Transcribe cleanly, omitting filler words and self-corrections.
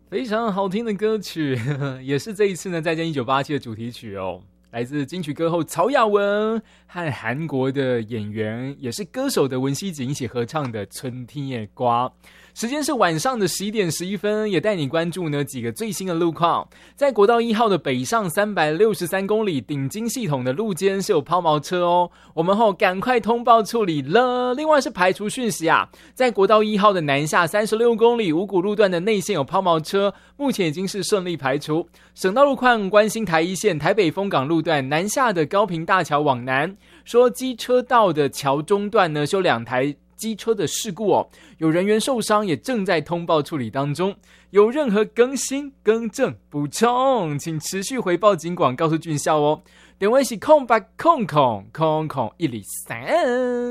非常好听的歌曲，也是这一次呢再见1987的主题曲哦，来自金曲歌后曹雅雯和韩国的演员也是歌手的文熙锦一起合唱的《春天的歌》。时间是晚上的11点11分，也带你关注呢几个最新的路况。在国道1号的北上363公里顶金系统的路肩是有抛锚车哦，我们赶快通报处理了。另外是排除讯息啊，在国道1号的南下36公里五股路段的内线有抛锚车，目前已经是顺利排除。省道路况关心台一线台北丰港路段南下的高屏大桥往南，说机车道的桥中段呢修2台机车的事故哦，有人员受伤，也正在通报处理当中。有任何更新、更正、补充，请持续回报警广告诉俊孝哦。电话是0800000103。